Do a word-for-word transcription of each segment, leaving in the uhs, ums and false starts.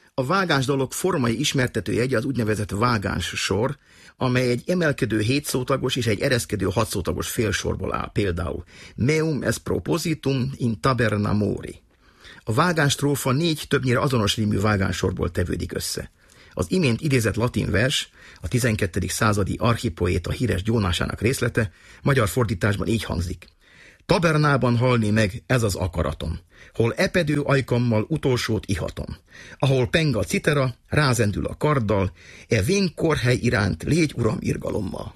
A vágánsdalok formai ismertető jegye az úgynevezett vágánssor, amely egy emelkedő hétszótagos és egy ereszkedő hatszótagos félsorból áll, például meum est propositum in taberna mori. A vágánstrófa négy többnyire azonos rímű vágánsorból tevődik össze. Az imént idézett latin vers, a tizenkettedik századi archipoéta híres gyónásának részlete, magyar fordításban így hangzik. Tabernában halni meg, ez az akaratom, hol epedő ajkammal utolsót ihatom, ahol peng a citera, rázendül a karddal, e vén korhely iránt légy uram irgalommal.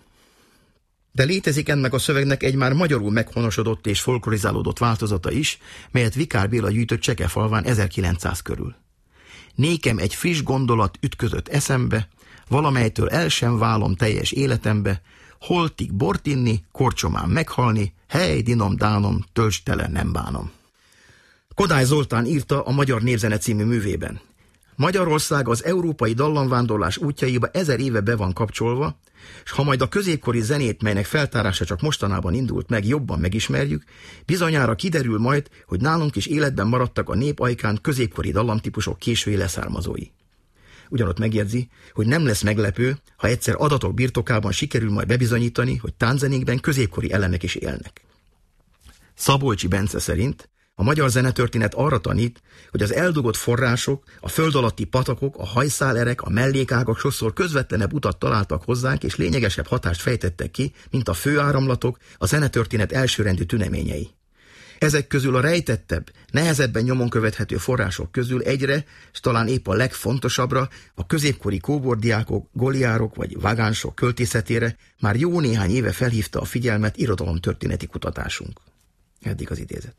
De létezik ennek a szövegnek egy már magyarul meghonosodott és folklorizálódott változata is, melyet Vikár Béla gyűjtött Csekefalván ezerkilencszáz körül. Nékem egy friss gondolat ütközött eszembe, valamelytől el sem válom teljes életembe, holtig bort inni, korcsomán meghalni, hely, dinom, dánom, töltsd tele, nem bánom. Kodály Zoltán írta a Magyar Népzene című művében. Magyarország az európai dallamvándorlás útjaiba ezer éve be van kapcsolva, és ha majd a középkori zenét, melynek feltárása csak mostanában indult meg, jobban megismerjük, bizonyára kiderül majd, hogy nálunk is életben maradtak a nép ajkán középkori dallamtípusok késői leszármazói. Ugyanott megjegyzi, hogy nem lesz meglepő, ha egyszer adatok birtokában sikerül majd bebizonyítani, hogy tánczenékben középkori elemek is élnek. Szabolcsi Bence szerint a magyar zenetörténet arra tanít, hogy az eldugott források, a föld alatti patakok, a hajszálerek, a mellékágak sokszor közvetlenebb utat találtak hozzánk, és lényegesebb hatást fejtettek ki, mint a főáramlatok, a zenetörténet elsőrendű tüneményei. Ezek közül a rejtettebb, nehezebben nyomon követhető források közül egyre, és talán épp a legfontosabbra, a középkori kóbordiákok, goliárok vagy vágánsok költészetére már jó néhány éve felhívta a figyelmet irodalomtörténeti kutatásunk. Eddig az idézet.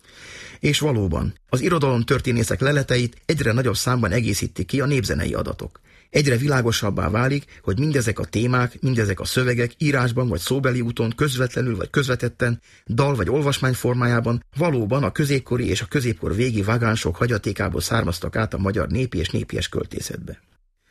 És valóban, az irodalomtörténészek leleteit egyre nagyobb számban egészítik ki a népzenei adatok. Egyre világosabbá válik, hogy mindezek a témák, mindezek a szövegek írásban vagy szóbeli úton, közvetlenül vagy közvetetten, dal vagy olvasmány formájában valóban a középkori és a középkor végi vágánsok hagyatékából származtak át a magyar népi és népies költészetbe.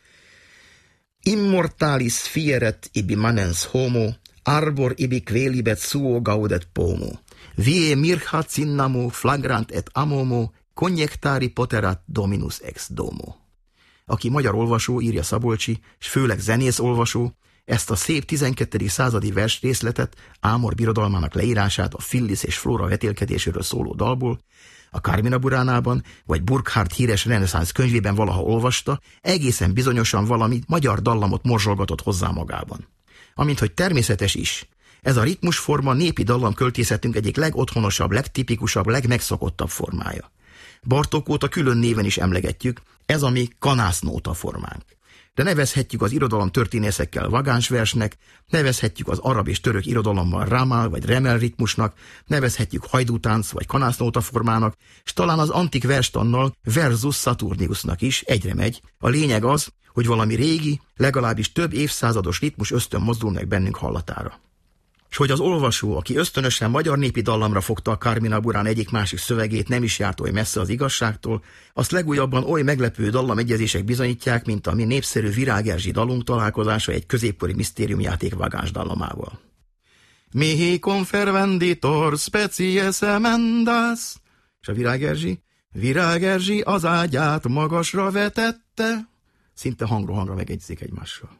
Immortalis fieret ibi manens homo, arbor ibi quelibet suo gaudet pomo. Vie mirha cinnamo flagrant et amomo, conjectari poterat dominus ex domo. Aki magyar olvasó, írja Szabolcsi, és főleg zenész olvasó, ezt a szép tizenkettedik századi vers részletet, Ámor birodalmának leírását a Phillis és Flóra vetélkedéséről szóló dalból, a Carmina Buránában, vagy Burckhardt híres reneszánsz könyvében valaha olvasta, egészen bizonyosan valami magyar dallamot morzsolgatott hozzá magában. Amint hogy természetes is, ez a ritmusforma népi dallamköltészetünk egyik legotthonosabb, legtipikusabb, legmegszokottabb formája. Bartók óta külön néven is emlegetjük, ez a mi kanásznóta formánk. De nevezhetjük az irodalom történészekkel vagánsversnek, nevezhetjük az arab és török irodalommal rámál vagy remel ritmusnak, nevezhetjük hajdútánc vagy kanásznóta formának, és talán az antik verstannal versus Saturniusnak is egyre megy. A lényeg az, hogy valami régi, legalábbis több évszázados ritmus ösztön mozdul meg bennünk hallatára. És hogy az olvasó, aki ösztönösen magyar népi dallamra fogta a Carmina Burán egyik-másik szövegét, nem is járt oly messze az igazságtól, azt legújabban oly meglepő dallamegyezések bizonyítják, mint a mi népszerű Virág Erzsi dalunk találkozása egy középkori misztériumjáték vágáns dallamával. Mihi confervenditor species emendas, és a Virág Erzsi, Virág Erzsi az ágyát magasra vetette, szinte hangról hangra megegyezik egymással.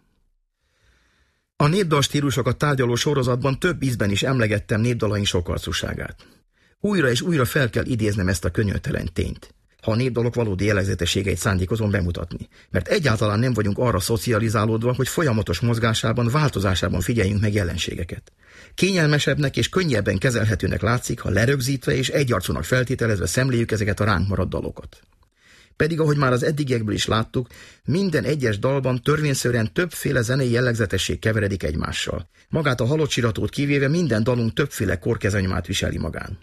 A népdal stílusokat tárgyaló sorozatban több ízben is emlegettem népdalaink sokarcúságát. Újra és újra fel kell idéznem ezt a könyörtelen tényt, ha a népdalok valódi jellegzetességeit szándékozom bemutatni, mert egyáltalán nem vagyunk arra szocializálódva, hogy folyamatos mozgásában, változásában figyeljünk meg jelenségeket. Kényelmesebbnek és könnyebben kezelhetőnek látszik, ha lerögzítve és egyarcúnak feltételezve szemléljük ezeket a ránk maradt dalokat. Pedig, ahogy már az eddigiekből is láttuk, minden egyes dalban törvényszerűen többféle zenei jellegzetesség keveredik egymással. Magát a halott siratót kivéve minden dalunk többféle korkezanyomát viseli magán.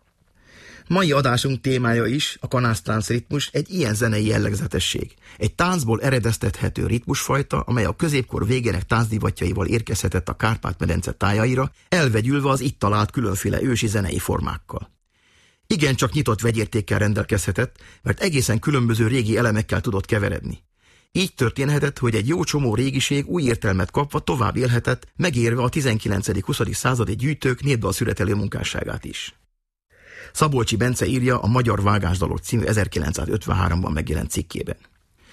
Mai adásunk témája is, a kanásztánc ritmus, egy ilyen zenei jellegzetesség. Egy táncból eredeztethető ritmusfajta, amely a középkor végének táncdivatjaival érkezhetett a Kárpát-medence tájaira, elvegyülve az itt talált különféle ősi zenei formákkal. Igen, csak nyitott vegyértékkel rendelkezhetett, mert egészen különböző régi elemekkel tudott keveredni. Így történhetett, hogy egy jó csomó régiség új értelmet kapva tovább élhetett, megérve a tizenkilencedik-huszadik századi gyűjtők népdal szüretelő munkásságát is. Szabolcsi Bence írja a Magyar Vágánsdalok című ezerkilencszázötvenháromban megjelent cikkében.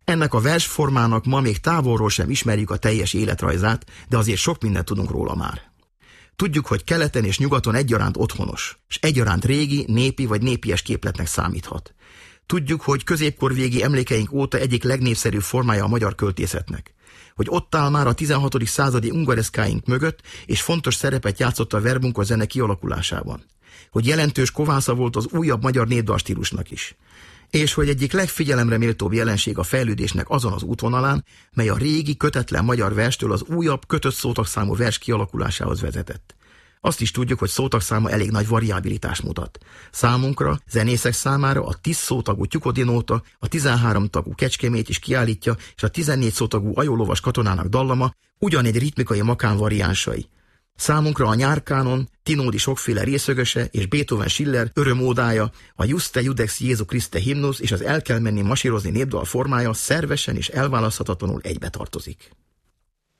Ennek a versformának ma még távolról sem ismerjük a teljes életrajzát, de azért sok mindent tudunk róla már. Tudjuk, hogy keleten és nyugaton egyaránt otthonos, és egyaránt régi, népi vagy népies képletnek számíthat. Tudjuk, hogy középkor végi emlékeink óta egyik legnépszerűbb formája a magyar költészetnek. Hogy ott áll már a tizenhatodik századi ungareszkáink mögött, és fontos szerepet játszott a verbunkos zene kialakulásában. Hogy jelentős kovásza volt az újabb magyar népdalstílusnak is. És hogy egyik legfigyelemre méltóbb jelenség a fejlődésnek azon az útvonalán, mely a régi, kötetlen magyar verstől az újabb, kötött szótagszámú vers kialakulásához vezetett. Azt is tudjuk, hogy szótagszáma elég nagy variabilitást mutat. Számunkra, zenészek számára a tíz szótagú tyukodinóta, a tizenhárom tagú kecskemét is kiállítja, és a tizennégy szótagú ajólovas katonának dallama ugyanegy ritmikai makán variánsai. Számunkra a nyárkánon, Tinódi sokféle részögöse és Beethoven Schiller örömódája, a Juste Judex Jézu Christe himnusz és az El kell menni masírozni népdal formája szervesen és elválaszthatatlanul egybe tartozik.